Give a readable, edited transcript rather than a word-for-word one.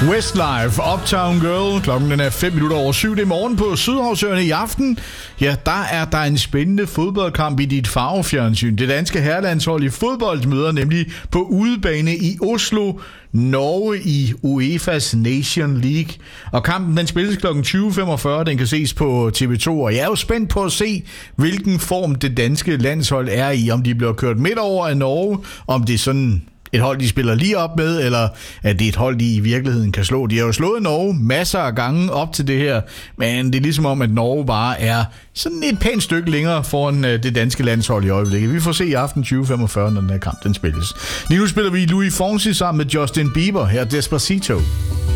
Westlife, Uptown Girl. Klokken den er 7:05. Det er morgen på Sydhavsøerne i aften. Ja, der er en spændende fodboldkamp i dit farvefjernsyn. Det danske herrelandshold i fodbold møder nemlig på udebane i Oslo Norge i UEFA's Nation League. Og kampen den spilles klokken 20:45. Den kan ses på TV2. Og jeg er jo spændt på at se, hvilken form det danske landshold er i. Om de bliver kørt midt over af Norge. Om det er sådan et hold, de spiller lige op med, eller at det er et hold, de i virkeligheden kan slå. De har jo slået Norge masser af gange op til det her, men det er ligesom om, at Norge bare er sådan et pænt stykke længere foran det danske landshold i øjeblikket. Vi får se i aften 20:45, når den her kamp den spilles. Lige nu spiller vi Louis Fonsi sammen med Justin Bieber her Despacito.